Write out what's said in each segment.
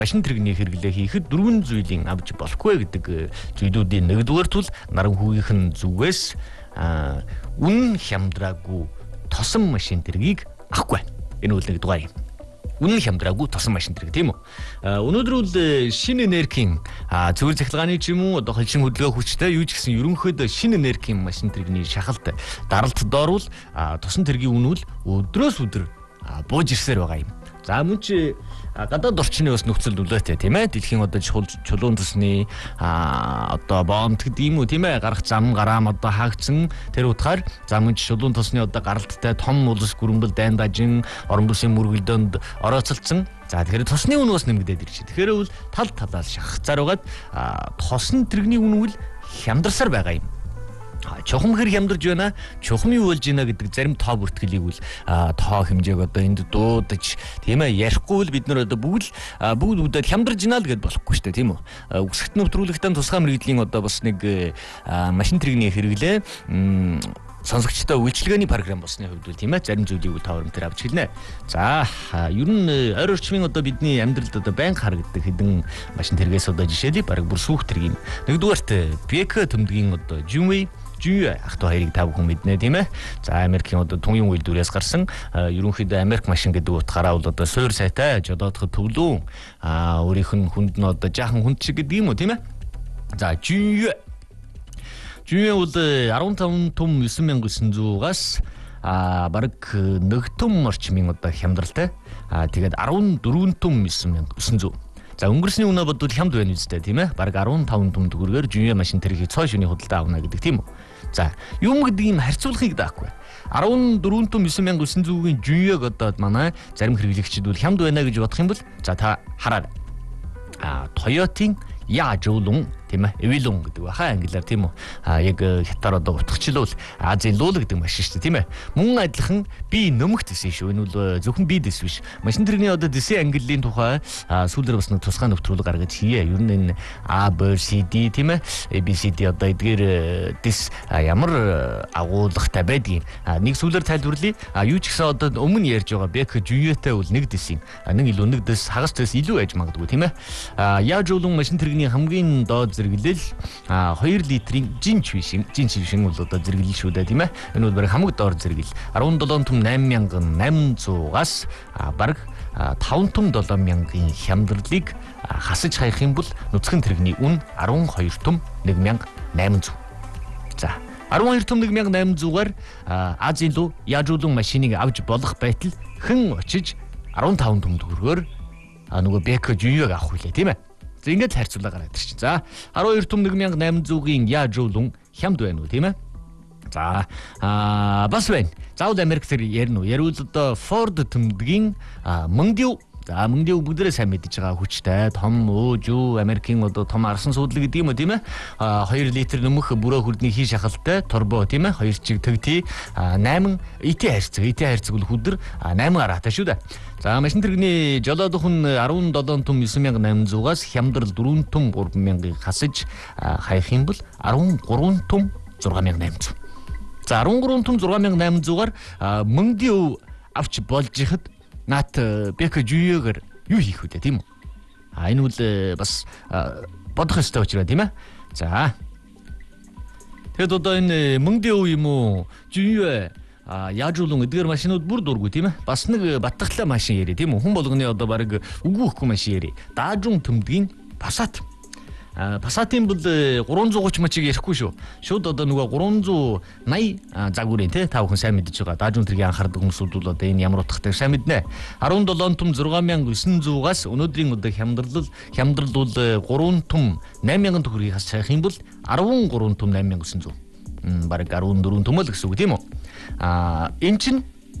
машин тэрэгний хэрэглээ хийхэд дөрвөн зүйлийн авч болохгүй гэдэг зүйлүүдийн нэгдүгээр тул наран хүүгийнхэн зүгээс үнэн хямдраагүй тосон машин тэргийг авахгүй. Энэ үл нэгдүгээр юм. Үнэн хямдраагүй тосон машин тэрэг тийм үү? Өнөөдөр бол шинэ энергийн цэвэр цахилгааны ч юм уу одоо холшин хөдөлгөөн хүчтэй юу ч гэсэн ерөнхийдөө шинэ энергийн машин тэрэгний шахалт даралтдоор бол тосон тэргийн үнэ бол өдрөөс өдөр бууж ирсээр байгаа юм. За мөн чи гадаад орчны бас нөхцөл нөлөөтэй тийм ээ. Дэлхийн одоо чулуун төсний одоо бомб гэдэг юм уу тийм ээ. Гарах зам гараам одоо хаагдсан тэр утгаар за мөн чи чулуун төсний одоо гаралттай том улс гүрэмбэл дайн дажин орон бүсийн мөргөлдөөнд орооцолцсон. За тэгэхээр тосны үнэ бас нэмэгдээд ирж байна. Тэгэхээр бол тал талаас шахацаар байгаад тосон тэрэгний үнэ бол хямдарсаар байгаа юм. Чухам хэр хямдарж байна, чухам юу болж байна гэдэг зарим тоо бүртгэлийг бол тоо хэмжээг одоо энд дуудаж тийм ээ ярихгүй л бид нар одоо бүгд хямдарж байна л гэдээ болохгүй шүү дээ тийм үү. Үсэгт нэвтрүүлэгтэн тусгай мэрэгжлийн одоо бас нэг машин тэрэгний хэрэглээ сонсогчтой үйлчилгээний програм болсны хувьд бол тийм ээ зарим зүйлийг та өрөмтөр авч хэлнэ. За ер нь ойр орчмын одоо бидний амьдралд одоо байнга харагддаг хэдэн машин тэргээс одоо жишээлбэл баг бүр сүүх тэргийн нэгдүгээрт Бека төмдгийн одоо Жюе ахту хоёрыг та бүхэн мэднэ тийм ээ. За Америкийн одоо тунгийн үйлдвэрээс гарсан ерөнхийдөө Америк машин гэдэг утгаараа бол одоо суур сайтай жолоодох төвлөн өөрийнх нь хүнд нь одоо жаахан хүнд шиг гэдэг юм уу тийм ээ. За Жюе бол 15 том 9900-аас бараг 1 том орчмын одоо хямдралтай. Тэгээд 14 том 9900. За өнгөрсний үнэ бодвол хямд байна үстэй тийм ээ. Бараг 15 том төгрөгөөр Жюе машин тэргийг цоо шөнийн худалдаа авна гэдэг тийм үү. За юм гэдэг юм харьцуулахыг даахгүй. 14 том 9900-ийн Жюег одоо манай зарим хэрэглэгчид бол хямд байна гэж бодох юм бол за та хараад Toyota-ийн Яжуулун тийм ээ Эвилун гэдэг баха англиар тийм үү яг хятаар одоо утгачлал Азийн луул гэдэг машин шүү дээ тийм ээ мөн адилхан би нөмөх дэсэн шүү энэ бол зөвхөн би дэс биш машин тэрэгний одоо дэсэн ангиллын тухай сүүлээр бас нэг тусгай нэвтрүүлэг гаргаж хийе ер нь энэ ABCD тийм ээ ABCD одоо эдгээр дэс ямар агуулгатай байдгийг нэг сүүлээр тайлбарлая юу ч гэсэн одоо өмнө ярьж байгаа Бек Жюетэй бол нэг дэсийн нэг илүү нэг дэс хагас дэс илүү байж магадгүй тийм ээ Яжуулун машин тэрэгний хамгийн доод зэрэглэл 2 литрийн жин чившин бол одоо зэрэглэл шүү дээ тийм ээ. Энэ бол бараг хамгийн доор зэрэглэл 17 том 8800-аас бараг 5 том 7000-ийн хямдралыг хасаж хаях юм бол нүцгэн тэрэгний үн 12 том 1800. За 12 том 1800-аар Азийн луу Яжуулун машиныг авч болох байтал хэн очиж 15 том төгрөгөөр нөгөө Бек Жюег авах хүлээ тийм ээ. За ингээд харьцуулаа гараад ирчих. За 12 том 1800-ийн Яжуулун хямд байна уу тийм ээ? За бас байна. Заавал Америк зэрэг ярина уу? Ярил одоо Ford төмдгийн Мөндиу. За Мөндиу бүгдээрээ сайн мэдж байгаа хүчтэй том өөжүү Америкийн одоо том арсан суудлаг гэдэг юм уу тийм ээ? 2 литр нөмөх бүрөө хүрдний хий шахалтай турбо тийм ээ? 2 чиг төгтий 8 ET харьцаг бол хүдэр 8 араатай шүү дээ. За машин тэрэгний жолоодох нь 17 том 9800-аас хямдрал 4 том 3000-ыг хасаж хаях юм бол 13 том 6800. За 13 том 6800-аар Мөндиу авч болж ихад наад Бек Жюегээр юу хийх вэ тийм үү? Энэ бол бас бодох ёстой учраас тийм ээ. За тэгэд одоо энэ Мөндиу юм уу Жюе Яжуулун эдгээр машинууд бүр дургүй тийм ээ. Бас нэг баттахлаа машин ярий тийм үү. Хүн болгоны одоо баг үгүй машин ярий. Даажун төмдгийн Passat. Passat-ийн бол 330 мачиг ярихгүй шүү. Шууд одоо нөгөө 380 загварын тий та бүхэн сайн мэдж байгаа. Даажун тэргийн анхаардаг хүмүүсүүд бол одоо энэ ямар утгатай сайн мэднэ. 17 том 6900-аас өнөөдрийн одоо хямдрал бол 3 том 8000 төгрөгийг хасч хаях юм бол 13 том 8900. Бараг 14 том л гэсэн үг тийм үү? Энэ чинь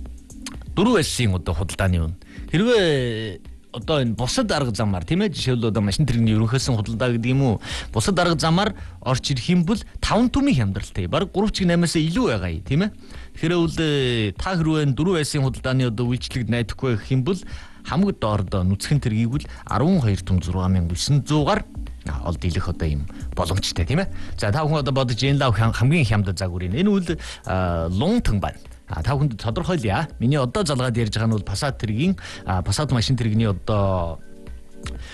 4 S-ийн одоо худалдааны үн. Хэрвээ одоо энэ бусад арга замаар тийм ээ жишээлбэл одоо машин тэрэгний ерөнхийдсөн худалдаа гэдэг юм уу бусад арга замаар орж ирэх юм бол 5 түмийн хямдралтай баг 3.8-аас илүү байгаа юм тийм ээ тэгэхээр бол та хэрвээ 4 S-ийн худалдааны одоо үйлчлэгд найдахгүй гэх юм бол хамгийн доорд нүцгэн тэргийг бол 12 том 6900-аар олд илэх одоо юм боломжтой тийм ээ за та хүн одоо бодож энэ лав хамгийн хямд загвар энэ үл лунтан байна та хүнд тодорхойлъя. Миний одоо залгаад ярьж байгаа нь бол Passat тэргийн Passat машин тэрэгний одоо